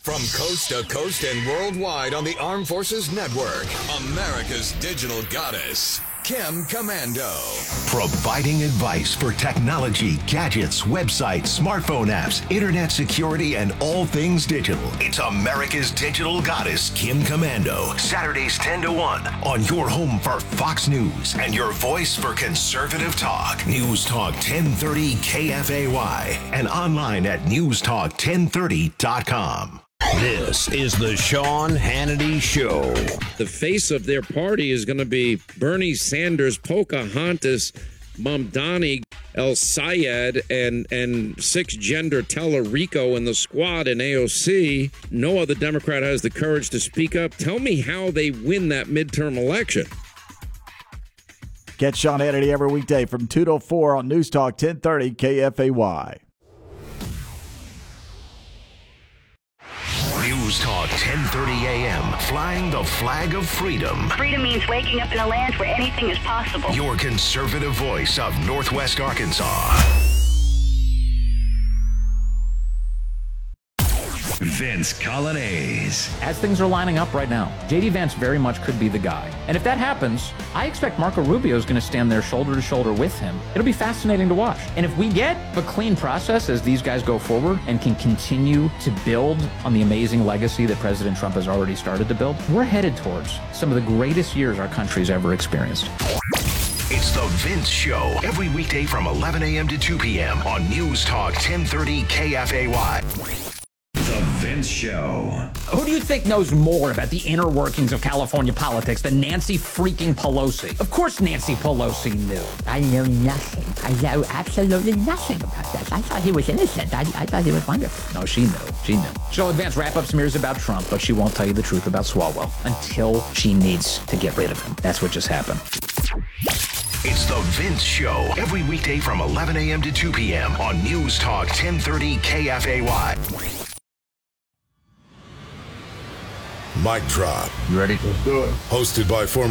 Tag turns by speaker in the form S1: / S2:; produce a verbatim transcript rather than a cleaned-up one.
S1: From coast to coast and worldwide on the Armed Forces Network, America's digital goddess, Kim Komando.
S2: Providing advice for technology, gadgets, websites, smartphone apps, internet security, and all things digital. It's America's digital goddess, Kim Komando. Saturdays ten to one on your home for Fox News and your voice for conservative talk. News Talk ten thirty K F A Y and online at news talk ten thirty dot com.
S3: This is the Sean Hannity Show.
S4: The face of their party is going to be Bernie Sanders, Pocahontas, Mamdani, El Sayed, and, and six-gender Tellerico in the squad in A O C. No other Democrat has the courage to speak up. Tell me how they win that midterm election.
S5: Catch Sean Hannity every weekday from two to four on News Talk ten thirty K F A Y.
S2: News Talk ten thirty A M, flying the flag of freedom.
S6: Freedom means waking up in a land where anything is possible.
S2: Your conservative voice of Northwest Arkansas. Vince Coglianese.
S7: As things are lining up right now, J D Vance very much could be the guy. And if that happens, I expect Marco Rubio is going to stand there shoulder to shoulder with him. It'll be fascinating to watch. And if we get a clean process as these guys go forward and can continue to build on the amazing legacy that President Trump has already started to build, we're headed towards some of the greatest years our country's ever experienced.
S2: It's the Vince Show, every weekday from eleven a.m. to two p.m. on News Talk ten thirty K F A Y. The Vince Show.
S7: Who do you think knows more about the inner workings of California politics than Nancy freaking Pelosi? Of course Nancy Pelosi knew.
S8: I know nothing. I know absolutely nothing about that. I thought he was innocent. I, I thought he was wonderful.
S7: No, she knew. She knew. She'll advance wrap-up smears about Trump, but she won't tell you the truth about Swalwell until she needs to get rid of him. That's what just happened.
S2: It's the Vince Show, every weekday from eleven a.m. to two p.m. on News Talk ten thirty K F A Y.
S1: Mic drop.
S9: You ready? Let's do it.
S1: Hosted by former